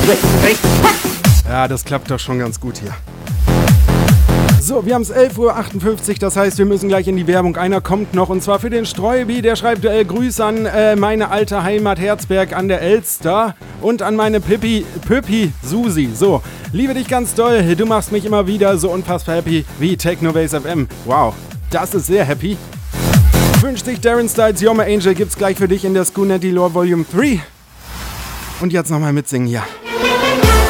Ja, das klappt doch schon ganz gut hier. So, wir haben es 11:58 Uhr, das heißt, wir müssen gleich in die Werbung. Einer kommt noch, und zwar für den Streubi, der schreibt Grüße an meine alte Heimat Herzberg an der Elster und an meine Püppi Susi. So, liebe dich ganz doll, du machst mich immer wieder so unfassbar happy wie Technovase FM. Wow, das ist sehr happy. Wünscht sich Darren Styles, You're My Angel, gibt's gleich für dich in der Skunetti Lore Volume 3. Und jetzt nochmal mitsingen hier.